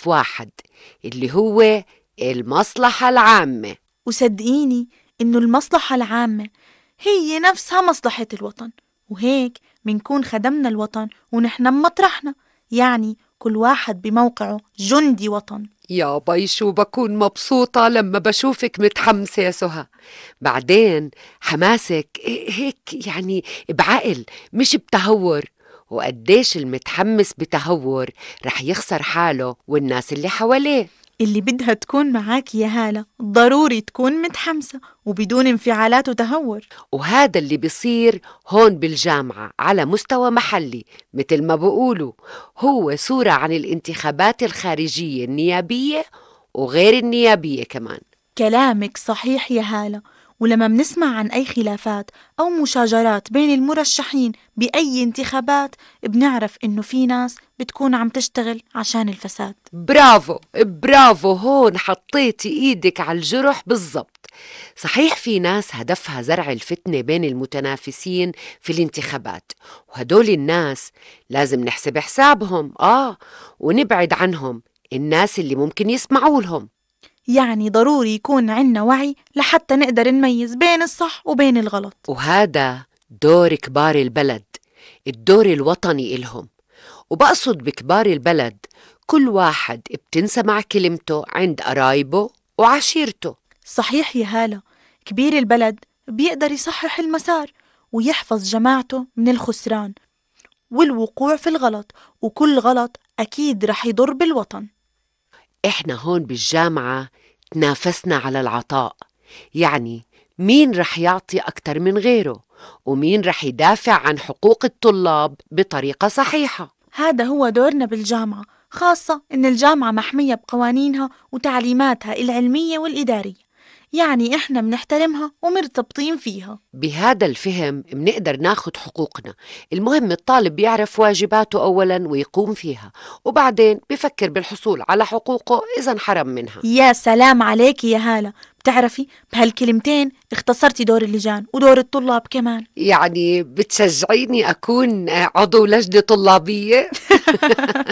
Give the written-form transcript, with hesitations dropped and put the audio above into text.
هدف واحد اللي هو المصلحة العامة. وصدقيني إنه المصلحة العامة هي نفسها مصلحة الوطن، وهيك منكون خدمنا الوطن ونحن بمطرحنا، يعني كل واحد بموقعه جندي وطن. يا بي شو بكون مبسوطة لما بشوفك متحمسة يا سهى. بعدين حماسك هيك يعني بعقل مش بتهور، وقديش المتحمس بتهور رح يخسر حاله والناس اللي حواليه. اللي بدها تكون معاك يا هالة ضروري تكون متحمسة وبدون انفعالات وتهور. وهذا اللي بيصير هون بالجامعة على مستوى محلي، مثل ما بقولوا هو صورة عن الانتخابات الخارجية النيابية وغير النيابية كمان. كلامك صحيح يا هالة، ولما بنسمع عن أي خلافات أو مشاجرات بين المرشحين بأي انتخابات بنعرف إنه في ناس بتكون عم تشتغل عشان الفساد. برافو برافو، هون حطيتي ايدك على الجرح بالضبط. صحيح في ناس هدفها زرع الفتنة بين المتنافسين في الانتخابات، وهدول الناس لازم نحسب حسابهم ونبعد عنهم الناس اللي ممكن يسمعوا لهم. يعني ضروري يكون عنا وعي لحتى نقدر نميز بين الصح وبين الغلط. وهذا دور كبار البلد، الدور الوطني إلهم. وبقصد بكبار البلد كل واحد بتنسمع كلمته عند قرايبه وعشيرته. صحيح يا هالة، كبير البلد بيقدر يصحح المسار ويحفظ جماعته من الخسران والوقوع في الغلط، وكل غلط أكيد رح يضر بالوطن. إحنا هون بالجامعة تنافسنا على العطاء، يعني مين رح يعطي أكتر من غيره، ومين رح يدافع عن حقوق الطلاب بطريقة صحيحة. هذا هو دورنا بالجامعة، خاصة إن الجامعة محمية بقوانينها وتعليماتها العلمية والإدارية، يعني إحنا بنحترمها ومرتبطين فيها. بهذا الفهم منقدر ناخد حقوقنا. المهم الطالب يعرف واجباته أولا ويقوم فيها، وبعدين بفكر بالحصول على حقوقه إذا انحرم منها. يا سلام عليك يا هالة، بتعرفي بهالكلمتين اختصرتي دور اللجان ودور الطلاب كمان. يعني بتشجعيني أكون عضو لجنة طلابية؟